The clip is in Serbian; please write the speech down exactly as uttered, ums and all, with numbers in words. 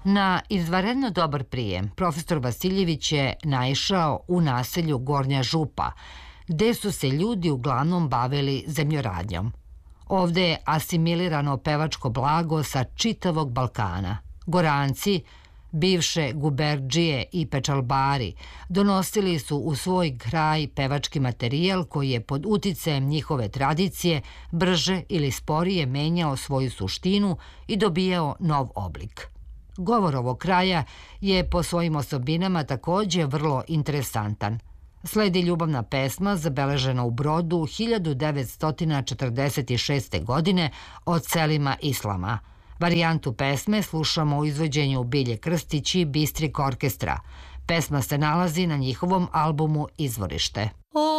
Na izvanredno dobar prijem, profesor Vasiljević je naišao u naselju Gornja Župa, gde su se ljudi uglavnom bavili zemljoradnjom. Ovde je asimilirano pevačko blago sa čitavog Balkana. Goranci, bivše guberdžije i pečalbari, donosili su u svoj kraj pevački materijal koji je pod uticajem njihove tradicije brže ili sporije menjao svoju suštinu i dobijao nov oblik. Govor ovog kraja je po svojim osobinama takođe vrlo interesantan. Sledi ljubavna pesma zabeležena u Brodu hiljadu devetsto četrdeset šeste. godine od Selima Islama. Varijantu pesme slušamo u izvođenju Bilje Krstić i Bistrik orkestra. Pesma se nalazi na njihovom albumu Izvorište.